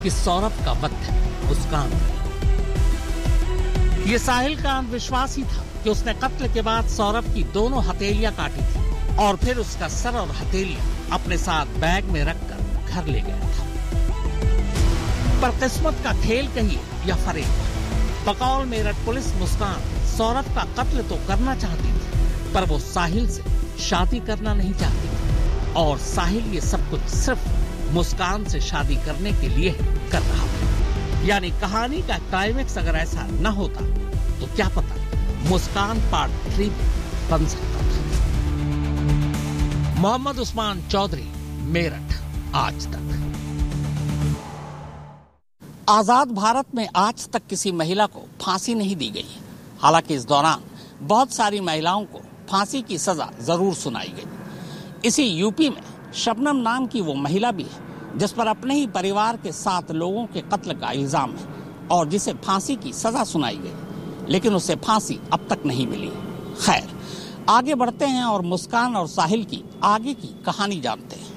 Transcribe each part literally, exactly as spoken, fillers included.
कि सौरभ का वध मुस्कान। ये साहिल का अंधविश्वास ही था कि उसने कत्ल के बाद सौरभ की दोनों हथेलियां काटी थी और फिर उसका सर और हथेलियां अपने साथ बैग में रखकर घर ले गया था। पर किस्मत का खेल कहिए या फरेब, बकौल मेरठ पुलिस मुस्कान सौरभ का कत्ल तो करना चाहती थी, पर वो साहिल से शादी करना नहीं चाहती थी और साहिल ये सब कुछ सिर्फ मुस्कान से शादी करने के लिए कर रहा था। यानी कहानी का क्लाइमेक्स अगर ऐसा न होता तो क्या पता मुस्कान पार्ट थ्री बन सकता था। मोहम्मद उस्मान चौधरी, मेरठ, आज तक। आजाद भारत में आज तक किसी महिला को फांसी नहीं दी गई। हालांकि इस दौरान बहुत सारी महिलाओं को फांसी की सजा जरूर सुनाई गई। इसी यूपी में शबनम नाम की वो महिला भी है जिस पर अपने ही परिवार के सात लोगों के कत्ल का इल्जाम है और जिसे फांसी की सजा सुनाई गई, लेकिन उसे फांसी अब तक नहीं मिली। खैर, आगे बढ़ते हैं और मुस्कान और साहिल की आगे की कहानी जानते हैं।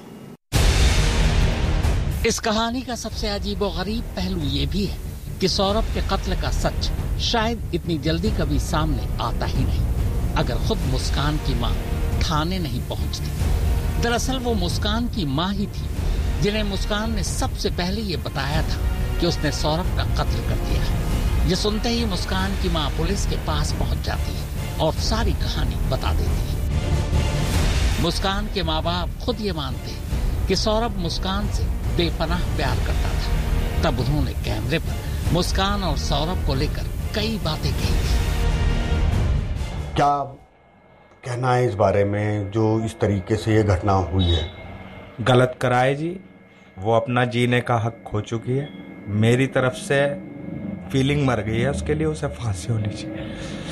इस कहानी का सबसे अजीबोगरीब पहलू ये भी है कि सौरभ के कत्ल का सच शायद इतनी जल्दी कभी सामने आता ही नहीं अगर खुद मुस्कान की मां थाने नहीं पहुंचती। दरअसल वो मुस्कान की मां ही थी जिन्हें मुस्कान ने सबसे पहले ये बताया था कि उसने सौरभ का कत्ल कर दिया है। ये सुनते ही मुस्कान की मां पुलिस के पास पहुंच जाती है और सारी कहानी बता देती है। मुस्कान के माँ बाप खुद ये मानते हैं कि सौरभ मुस्कान से बेपनाह प्यार करता था। तब उन्होंने कैमरे पर मुस्कान और सौरभ को लेकर कई बातें कही थी। क्या कहना है इस बारे में जो इस तरीके से ये घटना हुई है? गलत कराए जी, वो अपना जीने का हक खो चुकी है। मेरी तरफ से फीलिंग मर गई है, उसके लिए उसे फांसी होनी चाहिए।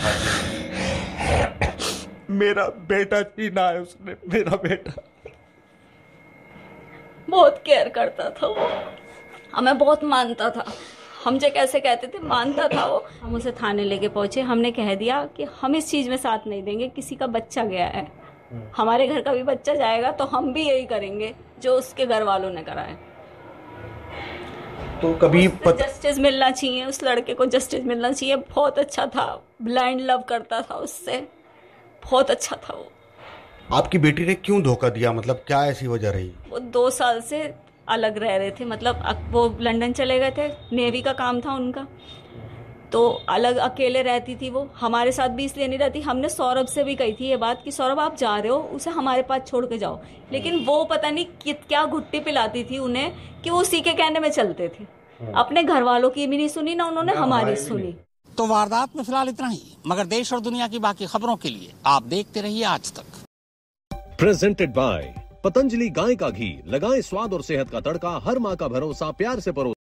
मेरा बेटा जीना है उसने, मेरा बेटा। बहुत केयर करता था वो, हमें बहुत मानता था। हम जो कैसे कहते थे मानता था वो। हम उसे थाने लेके पहुंचे, हमने कह दिया कि हम इस चीज में साथ नहीं देंगे। किसी का बच्चा गया है, हमारे घर का भी बच्चा जाएगा तो हम भी यही करेंगे जो उसके घर वालों ने करा है। तो कभी पत... जस्टिस मिलना चाहिए, उस लड़के को जस्टिस मिलना चाहिए। बहुत अच्छा था, ब्लाइंड लव करता था उससे, बहुत अच्छा था वो। आपकी बेटी ने क्यों धोखा दिया, मतलब क्या ऐसी वजह रही? वो दो साल से अलग रह रहे थे, मतलब वो लंदन चले गए थे, नेवी का काम था उनका, तो अलग अकेले रहती थी वो। हमारे साथ भी इसलिए नहीं रहती। हमने सौरभ से भी कही थी ये बात कि सौरभ आप जा रहे हो, उसे हमारे पास छोड़ के जाओ, लेकिन वो पता नहीं क्या घुट्टी पिलाती थी उन्हें कि वो उसी के कहने में चलते थे। अपने घर वालों की भी नहीं सुनी ना उन्होंने हमारी सुनी। तो वारदात में फिलहाल इतना ही, मगर देश और दुनिया की बाकी खबरों के लिए आप देखते रहिए आज तक। प्रेजेंटेड बाय पतंजलि गाय का घी, लगाएं स्वाद और सेहत का तड़का, हर माँ का भरोसा, प्यार से परोस।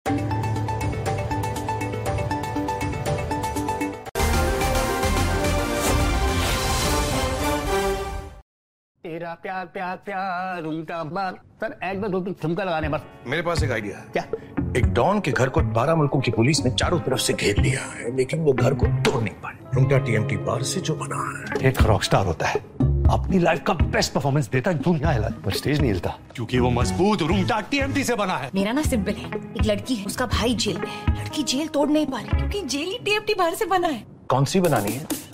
तेरा प्यार प्यार प्यार उनका बात। सर एक बार दो तीन ठुमका लगाने बस। मेरे पास एक आइडिया है। क्या? एक डॉन के घर को बारह मुल्कों की पुलिस ने चारों तरफ से घेर लिया है, लेकिन वो घर को तोड़ नहीं पाए। रुंगटा टीएमटी बार से जो बना है, एक रॉकस्टार होता है, अपनी लाइफ का बेस्ट परफॉर्मेंस देता है, दुनिया हिला पर स्टेज नहीं हिलता क्योंकि वो मजबूत रुंगटा टीएमटी से बना है। मेरा ना सिंपल है, एक लड़की है, उसका भाई जेल में है, लड़की जेल तोड़ नहीं पा रही क्योंकि जेल ही टीएमटी बाहर से बना है। कौन सी बनानी है?